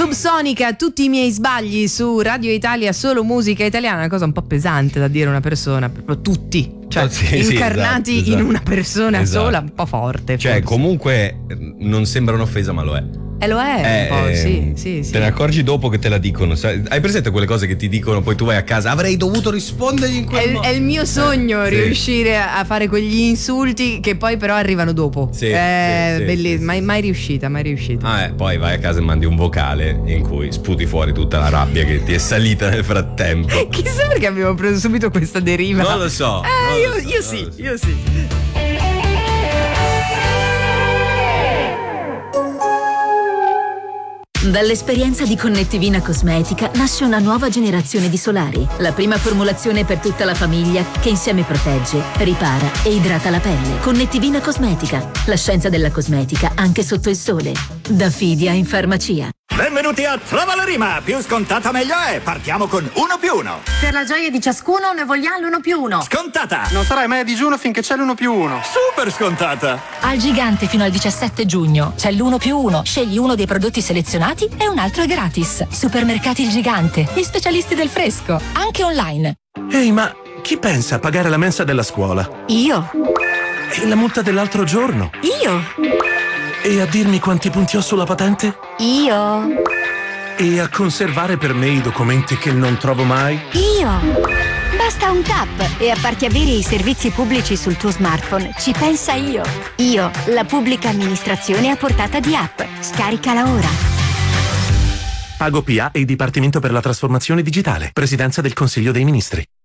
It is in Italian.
Subsonica, tutti i miei sbagli su Radio Italia, solo musica italiana, una cosa un po' pesante da dire a una persona, proprio tutti, cioè incarnati esatto. In una persona sola, un po' forte. Cioè, forse. Comunque non sembra un'offesa, ma lo è. Lo è, un po', sì. Te ne accorgi dopo che te la dicono. Hai presente quelle cose che ti dicono, poi tu vai a casa, avrei dovuto rispondergli in quel modo. È il mio sogno riuscire a fare quegli insulti che poi però arrivano dopo. Bellissimo, mai riuscita. Poi vai a casa e mandi un vocale in cui sputi fuori tutta la rabbia che ti è salita nel frattempo. Chissà perché abbiamo preso subito questa deriva. Non lo so. Io sì. Dall'esperienza di Connettivina Cosmetica nasce una nuova generazione di solari. La prima formulazione per tutta la famiglia che insieme protegge, ripara e idrata la pelle. Connettivina Cosmetica, la scienza della cosmetica anche sotto il sole. Da Fidia in farmacia. Benvenuti a Trova la Rima, più scontata meglio è. Partiamo con 1+1. Per la gioia di ciascuno ne vogliamo l'1+1. Scontata. Non sarai mai a digiuno finché c'è l'1+1. Super scontata. Al Gigante fino al 17 giugno c'è l'1+1. Scegli uno dei prodotti selezionati e un altro è gratis. Supermercati Il Gigante, gli specialisti del fresco, anche online. Ehi, ma chi pensa a pagare la mensa della scuola? Io. E la multa dell'altro giorno? Io. E a dirmi quanti punti ho sulla patente? Io. E a conservare per me i documenti che non trovo mai? Io. Basta un tap e a farti avere i servizi pubblici sul tuo smartphone. Ci pensa io. Io, la pubblica amministrazione a portata di app. Scaricala ora. PagoPA e il Dipartimento per la Trasformazione Digitale. Presidenza del Consiglio dei Ministri.